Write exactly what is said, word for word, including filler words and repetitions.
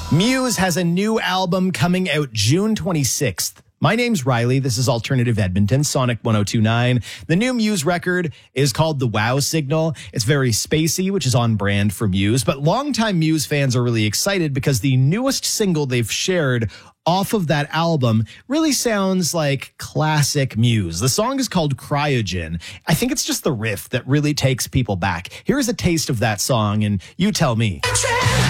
Muse has a new album coming out June twenty-sixth. My name's Riley. This is Alternative Edmonton, Sonic one oh two point nine. The new Muse record is called The Wow Signal. It's very spacey, which is on brand for Muse. But longtime Muse fans are really excited because the newest single they've shared off of that album really sounds like classic Muse. The song is called Cryogen. I think it's just the riff that really takes people back. Here's a taste of that song, and you tell me.